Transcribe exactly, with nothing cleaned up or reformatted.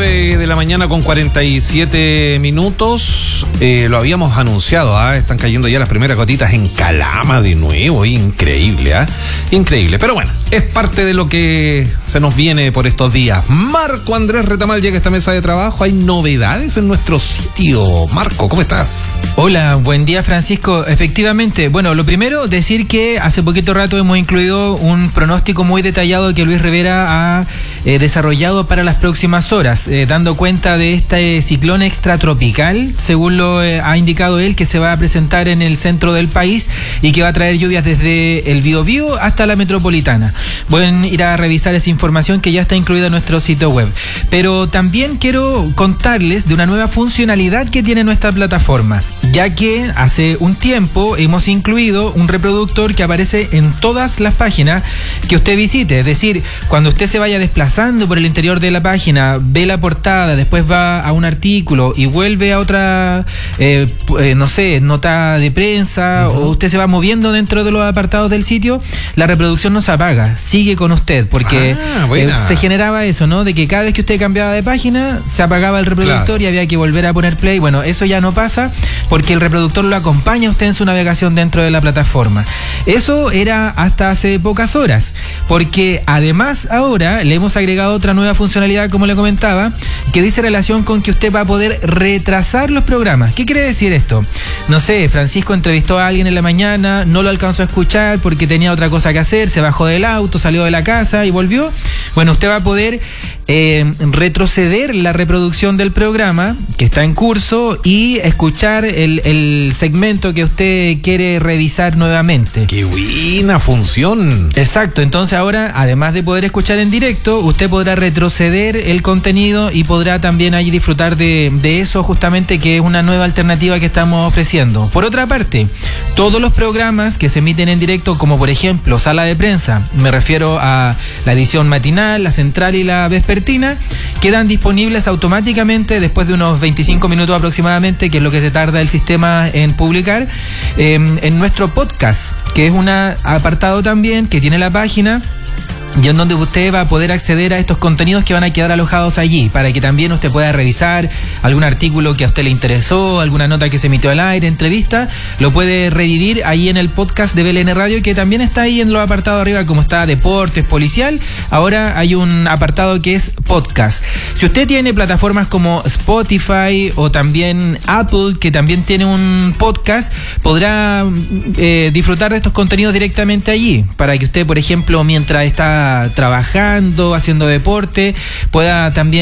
nueve de la mañana con cuarenta y siete minutos. Eh, lo habíamos anunciado, ¿ah? Están cayendo ya las primeras gotitas en Calama de nuevo. Increíble, ¿ah? Increíble. Pero bueno, es parte de lo que se nos viene por estos días. Marco Andrés Retamal llega a esta mesa de trabajo. Hay novedades en nuestro sitio. Marco, ¿cómo estás? Hola, buen día, Francisco. Efectivamente, bueno, lo primero, decir que hace poquito rato hemos incluido un pronóstico muy detallado que Luis Rivera ha eh, desarrollado para las próximas horas, eh, dando cuenta de este ciclón extratropical, según lo eh, ha indicado él, que se va a presentar en el centro del país y que va a traer lluvias desde el Biobío hasta la metropolitana. Pueden ir a revisar esa información que ya está incluida en nuestro sitio web. Pero también quiero contarles de una nueva funcionalidad que tiene nuestra plataforma, ya que hace un tiempo hemos incluido un reproductor que aparece en todas las páginas que usted visite. Es decir, cuando usted se vaya desplazando por el interior de la página, ve la portada, después va a un artículo y vuelve a otra, eh, eh, no sé, nota de prensa, uh-huh. o usted se va moviendo dentro de los apartados del sitio, la reproducción no se apaga, sigue con usted, porque ah, eh, se generaba eso, ¿no? De que cada vez que usted cambiaba de página, se apagaba el reproductor, claro, y había que volver a poner play. Bueno, eso ya no pasa, porque el reproductor lo acompaña a usted en su navegación dentro de la plataforma. Eso era hasta hace pocas horas, porque además ahora le hemos agregado otra nueva funcionalidad, como le comentaba, que dice relación con que usted va a poder retrasar los programas. ¿Qué quiere decir esto? No sé, Francisco entrevistó a alguien en la mañana, no lo alcanzó a escuchar porque tenía otra cosa que hacer, se bajó del auto, salió de la casa y volvió. Bueno, usted va a poder eh, retroceder la reproducción del programa que está en curso y escuchar el, el segmento que usted quiere revisar nuevamente. ¡Qué buena función! Exacto, entonces ahora, además de poder escuchar en directo, usted podrá retroceder el contenido y podrá también ahí disfrutar de, de eso, justamente, que es una nueva alternativa que estamos ofreciendo. Por otra parte, todos los programas que se emiten en directo, como por ejemplo Sala de Prensa, me refiero a la edición matinal, la central y la vespertina, quedan disponibles automáticamente después de unos veinticinco minutos aproximadamente, que es lo que se tarda el sistema en publicar, eh, en nuestro podcast, que es un apartado también que tiene la página, y en donde usted va a poder acceder a estos contenidos que van a quedar alojados allí, para que también usted pueda revisar algún artículo que a usted le interesó, alguna nota que se emitió al aire, entrevista, lo puede revivir ahí en el podcast de B L N Radio, que también está ahí en los apartados arriba, como está Deportes, Policial. Ahora hay un apartado que es Podcast. Si usted tiene plataformas como Spotify o también Apple, que también tiene un podcast, podrá eh, disfrutar de estos contenidos directamente allí, para que usted, por ejemplo, mientras está trabajando, haciendo deporte, pueda también